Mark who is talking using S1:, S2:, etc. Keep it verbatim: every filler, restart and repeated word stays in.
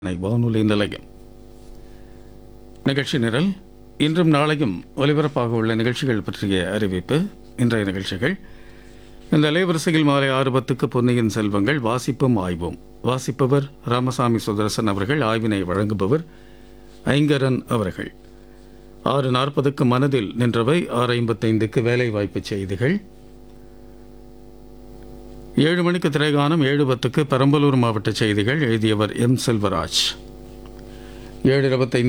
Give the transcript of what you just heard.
S1: சென்னை வானொலி நிலையம். நிகழ்ச்சி நிரல். இன்றும் நாளையும் ஒலிபரப்பாக உள்ள நிகழ்ச்சிகள் பற்றிய அறிவிப்பு. இன்றைய நிகழ்ச்சிகள்: இந்த அலைவரிசையில் மாலை ஆறு பத்துக்கு பொன்னியின் செல்வங்கள், வாசிப்பும் ஆய்வும். வாசிப்பவர் ராமசாமி சுதர்சன் அவர்கள். ஆய்வினை வழங்குபவர் ஐங்கரன் அவர்கள். ஆறு நாற்பதுக்கு மனதில் நின்றவை. ஆறு ஐம்பத்தைந்துக்கு வேலைவாய்ப்பு செய்திகள். ஏழு மணிக்கு திரைகானம். ஏழு பத்துக்கு பெரம்பலூர் மாவட்ட செய்திகள். எழுதியவர் எம் செல்வராஜ். ஏழு இருபத்தைந்து